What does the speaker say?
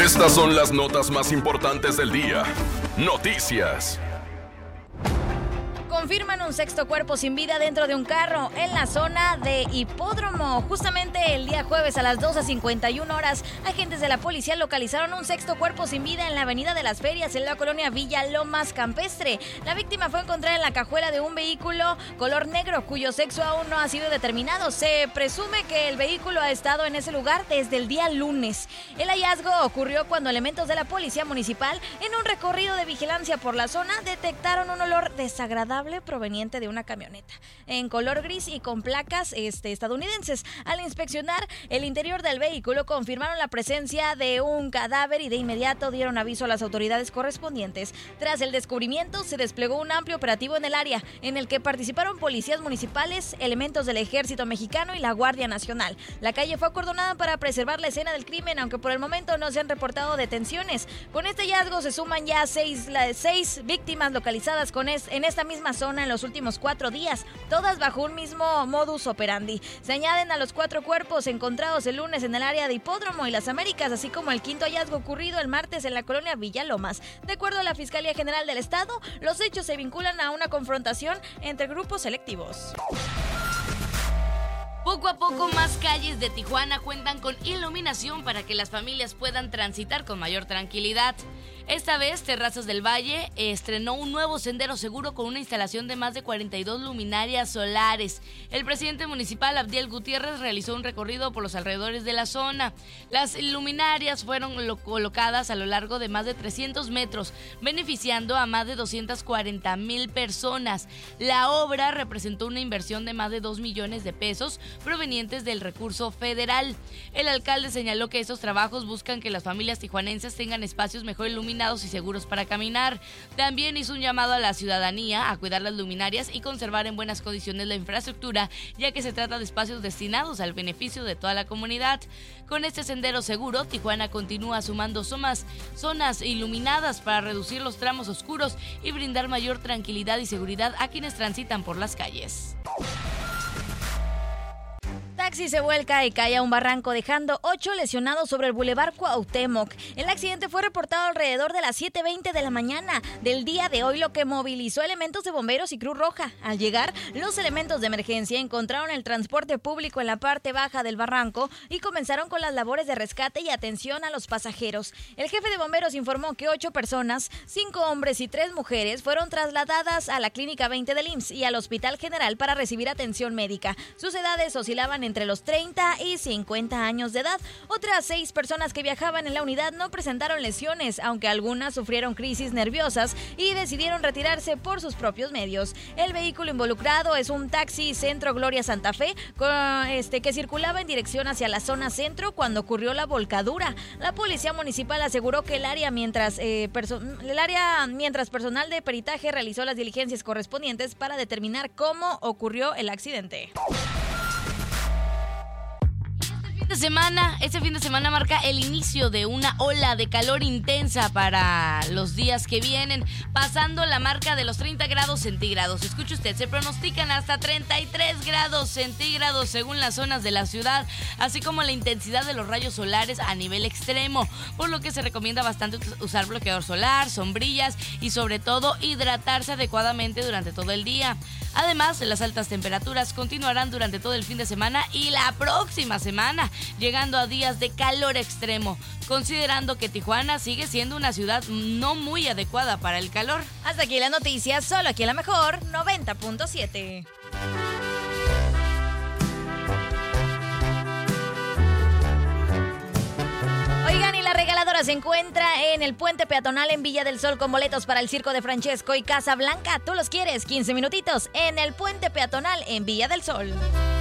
Estas son las notas más importantes del día. Noticias. Confirman un sexto cuerpo sin vida dentro de un carro en la zona de Hipódromo. Justamente el día jueves a las 12:51 horas, agentes de la policía localizaron un sexto cuerpo sin vida en la avenida de las Ferias, en la colonia Villa Lomas Campestre. La víctima fue encontrada en la cajuela de un vehículo color negro, cuyo sexo aún no ha sido determinado. Se presume que el vehículo ha estado en ese lugar desde el día lunes. El hallazgo ocurrió cuando elementos de la policía municipal, en un recorrido de vigilancia por la zona, detectaron un olor desagradable proveniente de una camioneta en color gris y con placas estadounidenses. Al inspeccionar el interior del vehículo, confirmaron la presencia de un cadáver y de inmediato dieron aviso a las autoridades correspondientes. Tras el descubrimiento, se desplegó un amplio operativo en el área, en el que participaron policías municipales, elementos del Ejército Mexicano y la Guardia Nacional. La calle fue acordonada para preservar la escena del crimen, aunque por el momento no se han reportado detenciones. Con este hallazgo se suman ya seis víctimas localizadas en esta misma zona en los últimos 4 días, todas bajo un mismo modus operandi. Se añaden a los 4 cuerpos encontrados el lunes en el área de Hipódromo y Las Américas, así como el quinto hallazgo ocurrido el martes en la colonia Villalomas. De acuerdo a la Fiscalía General del Estado, los hechos se vinculan a una confrontación entre grupos selectivos. Poco a poco, más calles de Tijuana cuentan con iluminación para que las familias puedan transitar con mayor tranquilidad. Esta vez, Terrazas del Valle estrenó un nuevo sendero seguro con una instalación de más de 42 luminarias solares. El presidente municipal, Abdiel Gutiérrez, realizó un recorrido por los alrededores de la zona. Las luminarias fueron colocadas a lo largo de más de 300 metros, beneficiando a más de 240,000 personas. La obra representó una inversión de más de 2 millones de pesos provenientes del recurso federal. El alcalde señaló que estos trabajos buscan que las familias tijuanenses tengan espacios mejor iluminados y seguros para caminar. También hizo un llamado a la ciudadanía a cuidar las luminarias y conservar en buenas condiciones la infraestructura, ya que se trata de espacios destinados al beneficio de toda la comunidad. Con este sendero seguro, Tijuana continúa sumando zonas iluminadas para reducir los tramos oscuros y brindar mayor tranquilidad y seguridad a quienes transitan por las calles. Taxi se vuelca y cae a un barranco, dejando 8 lesionados sobre el Boulevard Cuauhtémoc. El accidente fue reportado alrededor de las 7:20 de la mañana del día de hoy, lo que movilizó elementos de bomberos y Cruz Roja. Al llegar, los elementos de emergencia encontraron el transporte público en la parte baja del barranco y comenzaron con las labores de rescate y atención a los pasajeros. El jefe de bomberos informó que 8 personas, 5 hombres y 3 mujeres, fueron trasladadas a la Clínica 20 del IMSS y al Hospital General para recibir atención médica. Sus edades oscilaban entre los 30 y 50 años de edad. Otras 6 personas que viajaban en la unidad no presentaron lesiones, aunque algunas sufrieron crisis nerviosas y decidieron retirarse por sus propios medios. El vehículo involucrado es un taxi Centro Gloria Santa Fe que circulaba en dirección hacia la zona centro cuando ocurrió la volcadura. La policía municipal aseguró que el área mientras personal de peritaje realizó las diligencias correspondientes para determinar cómo ocurrió el accidente. Este fin de semana marca el inicio de una ola de calor intensa para los días que vienen, pasando la marca de los 30 grados centígrados. Escuche usted, se pronostican hasta 33 grados centígrados según las zonas de la ciudad, así como la intensidad de los rayos solares a nivel extremo, por lo que se recomienda bastante usar bloqueador solar, sombrillas y sobre todo hidratarse adecuadamente durante todo el día. Además, las altas temperaturas continuarán durante todo el fin de semana y la próxima semana, llegando a días de calor extremo, considerando que Tijuana sigue siendo una ciudad no muy adecuada para el calor. Hasta aquí la noticia, solo aquí en la mejor 90.7. Oigan, y la regaladora se encuentra en el puente peatonal en Villa del Sol con boletos para el Circo de Francesco y Casa Blanca. ¿Tú los quieres? 15 minutitos en el puente peatonal en Villa del Sol.